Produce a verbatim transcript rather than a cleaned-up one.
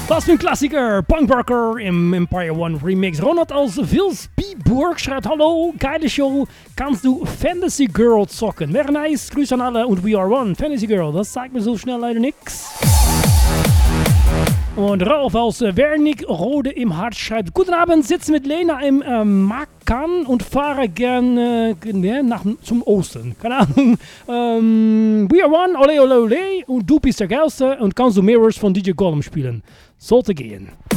Was für ein Klassiker. Punkbarker im Empire One Remix. Ronald aus Wilsbiburg schreibt: Hallo, geile Show. Kannst du Fantasy Girl zocken? Wäre nice. Grüße an alle und We Are One. Fantasy Girl, das sagt mir so schnell leider nix. Und Ralf aus Wernigerode im Hart schreibt: Guten Abend, sitze mit Lena im äh, Makan und fahre gerne äh, nach, zum Osten. Keine Ahnung. Ähm, We Are One, ole ole ole. Und du bist der Geilste und kannst du Mirrors von D J Gollum spielen. Sollte gehen.